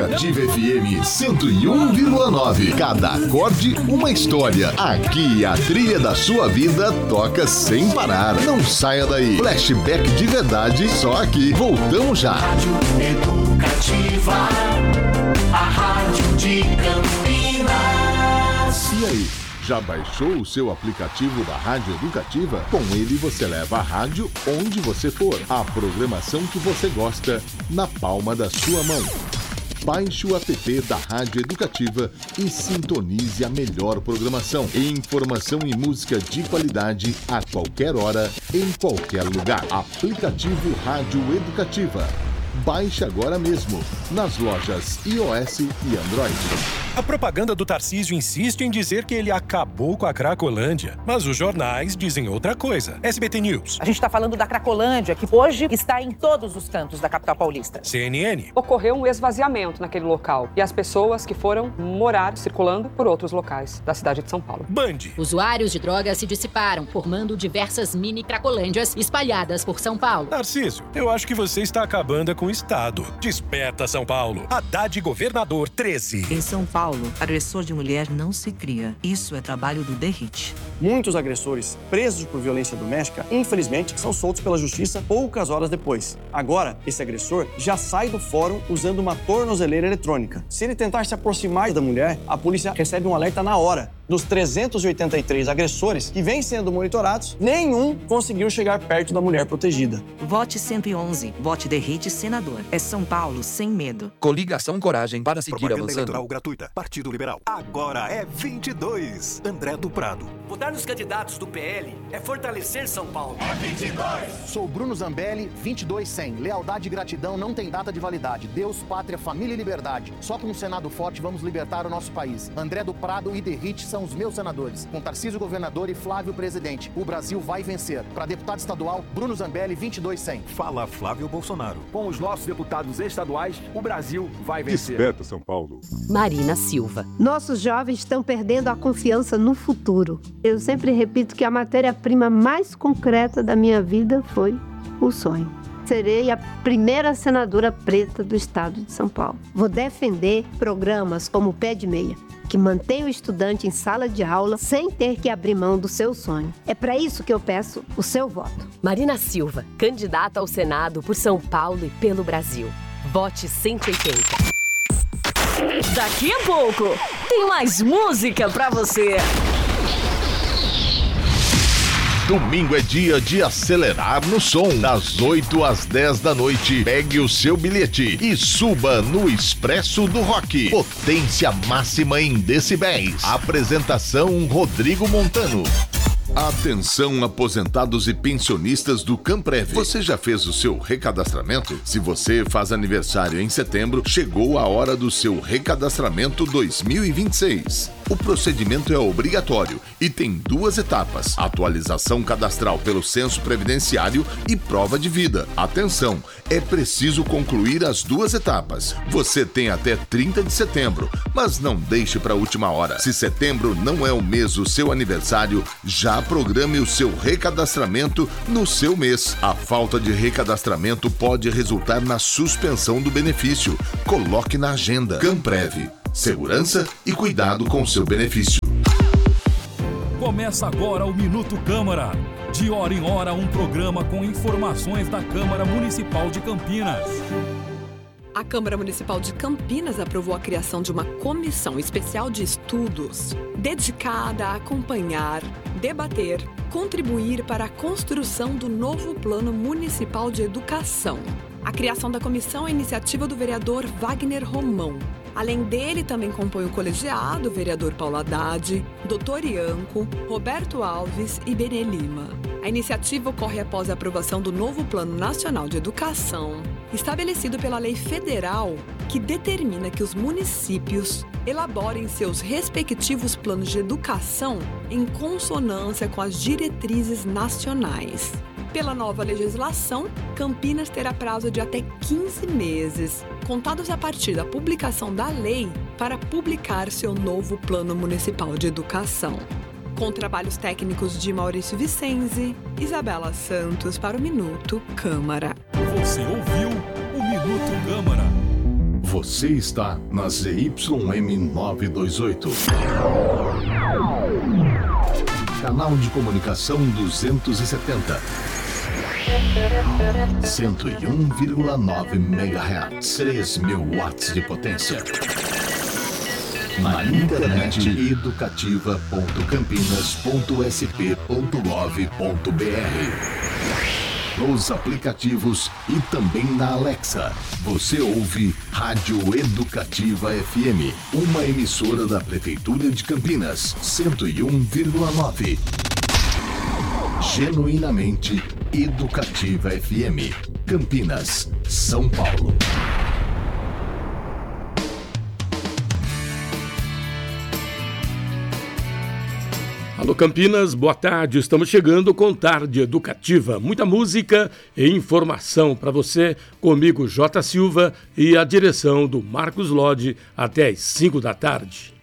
Nativa FM 101,9. Cada acorde, uma história. Aqui a trilha da sua vida toca sem parar. Não saia daí. Flashback de verdade, só aqui. Voltamos já. Rádio Educativa, a rádio de Campinas. E aí, já baixou o seu aplicativo da Rádio Educativa? Com ele você leva a rádio onde você for. A programação que você gosta na palma da sua mão. Baixe o app da Rádio Educativa e sintonize a melhor programação. Informação e música de qualidade a qualquer hora, em qualquer lugar. Aplicativo Rádio Educativa. Baixe agora mesmo, nas lojas iOS e Android. A propaganda do Tarcísio insiste em dizer que ele acabou com a Cracolândia, mas os jornais dizem outra coisa. SBT News. A gente está falando da Cracolândia, que hoje está em todos os cantos da capital paulista. CNN. Ocorreu um esvaziamento naquele local e as pessoas que foram morar circulando por outros locais da cidade de São Paulo. Band. Usuários de drogas se dissiparam, formando diversas mini Cracolândias espalhadas por São Paulo. Tarcísio, eu acho que você está acabando com o Estado. Desperta, São Paulo. Haddad Governador 13. Em São Paulo, agressor de mulher não se cria. Isso é trabalho do DERIT. Muitos agressores presos por violência doméstica, infelizmente, são soltos pela justiça poucas horas depois. Agora, esse agressor já sai do fórum usando uma tornozeleira eletrônica. Se ele tentar se aproximar da mulher, a polícia recebe um alerta na hora. Dos 383 agressores que vêm sendo monitorados, nenhum conseguiu chegar perto da mulher protegida. Vote 111. Vote DERIT senador. É São Paulo sem medo. Coligação Coragem para seguir Propaganda avançando. eleitoral gratuita. Partido Liberal. Agora é 22. André do Prado. Votar nos candidatos do PL é fortalecer São Paulo. É 22. Sou Bruno Zambelli, 22-100. Lealdade e gratidão não tem data de validade. Deus, pátria, família e liberdade. Só com um Senado forte vamos libertar o nosso país. André do Prado e DERIT são os meus senadores. Com Tarcísio governador e Flávio presidente. O Brasil vai vencer. Para deputado estadual, Bruno Zambelli, 22-100. Fala Flávio Bolsonaro. Com os nossos deputados estaduais, o Brasil vai vencer. Desperta, São Paulo. Marina Silva. Nossos jovens estão perdendo a confiança no futuro. Eu sempre repito que a matéria-prima mais concreta da minha vida foi o sonho. Serei a primeira senadora preta do estado de São Paulo. Vou defender programas como o Pé de Meia, que mantém o estudante em sala de aula sem ter que abrir mão do seu sonho. É para isso que eu peço o seu voto. Marina Silva, candidata ao Senado por São Paulo e pelo Brasil. Vote 180. Daqui a pouco, tem mais música pra você. Domingo é dia de acelerar no som. Das 8 às 10 da noite, pegue o seu bilhete e suba no Expresso do Rock. Potência máxima em decibéis. Apresentação Rodrigo Montano. Atenção, aposentados e pensionistas do Camprev. Você já fez o seu recadastramento? Se você faz aniversário em setembro, chegou a hora do seu recadastramento 2026. O procedimento é obrigatório e tem 2 etapas: atualização cadastral pelo censo previdenciário e prova de vida. Atenção, é preciso concluir as 2 etapas. Você tem até 30 de setembro, mas não deixe para a última hora. Se setembro não é o mês do seu aniversário, já programe o seu recadastramento no seu mês. A falta de recadastramento pode resultar na suspensão do benefício. Coloque na agenda. Camprev. Segurança e cuidado com seu benefício. Começa agora o Minuto Câmara. De hora em hora, um programa com informações da Câmara Municipal de Campinas. A Câmara Municipal de Campinas aprovou a criação de uma comissão especial de estudos dedicada a acompanhar, debater, contribuir para a construção do novo Plano Municipal de Educação. A criação da comissão é iniciativa do vereador Wagner Romão. Além dele, também compõe o colegiado o vereador Paulo Haddad, Dr. Ianco, Roberto Alves e Benê Lima. A iniciativa ocorre após a aprovação do novo Plano Nacional de Educação, estabelecido pela lei federal que determina que os municípios elaborem seus respectivos planos de educação em consonância com as diretrizes nacionais. Pela nova legislação, Campinas terá prazo de até 15 meses, contados a partir da publicação da lei, para publicar seu novo Plano Municipal de Educação. Com trabalhos técnicos de Maurício Vicenzi, Isabela Santos para o Minuto Câmara. Você ouviu o Minuto Câmara. Você está na ZYM 928. Canal de comunicação 270. 101,9 MHz. 3.000 watts de potência. Na internet educativa.campinas.sp.gov.br. Nos aplicativos e também na Alexa. Você ouve Rádio Educativa FM, uma emissora da Prefeitura de Campinas, 101,9. Genuinamente Educativa FM, Campinas, São Paulo. Alô Campinas, boa tarde, estamos chegando com Tarde Educativa, muita música e informação para você, comigo J. Silva e a direção do Marcos Lodi até às 5 da tarde.